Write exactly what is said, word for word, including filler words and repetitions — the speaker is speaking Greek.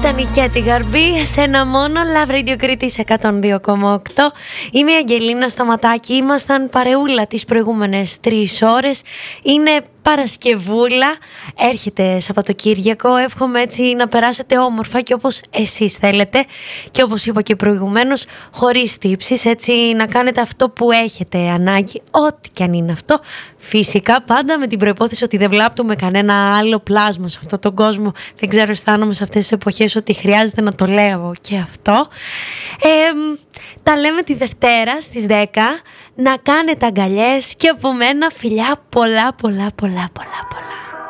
ήταν η Κέτη Γαρμπή σε ένα μόνο Love Radio Κρήτης εκατόν δύο κόμμα οκτώ. Είμαι η Αγγελίνα Σταματάκη. Ήμασταν παρεούλα τις προηγούμενες τρεις ώρες. Είναι Παρασκευούλα, έρχεται Σαββατοκύριακο. Εύχομαι έτσι να περάσετε όμορφα και όπως εσείς θέλετε. Και όπως είπα και προηγουμένως, χωρίς τύψεις, έτσι να κάνετε αυτό που έχετε ανάγκη, ό,τι και αν είναι αυτό. Φυσικά πάντα με την προϋπόθεση ότι δεν βλάπτουμε κανένα άλλο πλάσμα σε αυτόν τον κόσμο. Δεν ξέρω, αισθάνομαι σε αυτές τις εποχές ότι χρειάζεται να το λέω και αυτό. Ε, τα λέμε τη Δευτέρα στις δέκα. Να κάνετε αγκαλιές και από μένα φιλιά πολλά πολλά πολλά πολλά πολλά.